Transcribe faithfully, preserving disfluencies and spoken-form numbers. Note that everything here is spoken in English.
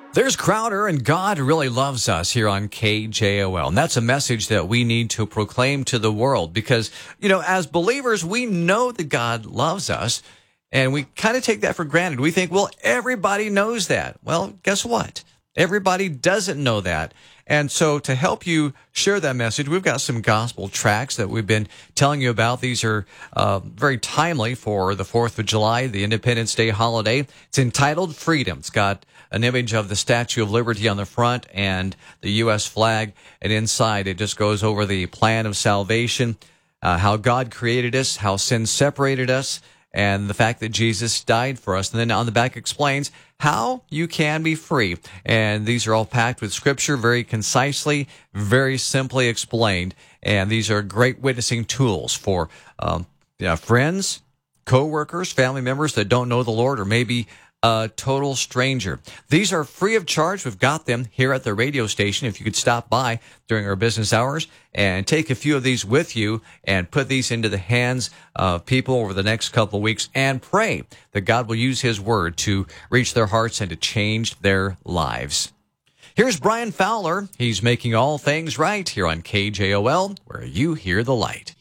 There's Crowder, and God really loves us here on K J O L. And that's a message that we need to proclaim to the world because, you know, as believers, we know that God loves us, and we kind of take that for granted. We think, well, everybody knows that. Well, guess what? Everybody doesn't know that. And so to help you share that message, we've got some gospel tracts that we've been telling you about. These are uh, very timely for the fourth of July, the Independence Day holiday. It's entitled Freedom. It's got an image of the Statue of Liberty on the front and the U S flag. And inside, it just goes over the plan of salvation, uh, how God created us, how sin separated us, and the fact that Jesus died for us. And then on the back explains how you can be free. And these are all packed with scripture, very concisely, very simply explained. And these are great witnessing tools for um, you know, friends, co-workers, family members that don't know the Lord, or maybe a total stranger. These are free of charge. We've got them here at the radio station. If you could stop by during our business hours and take a few of these with you and put these into the hands of people over the next couple of weeks and pray that God will use his word to reach their hearts and to change their lives. Here's Brian Fowler. He's making all things right here on K J O L, where you hear the light.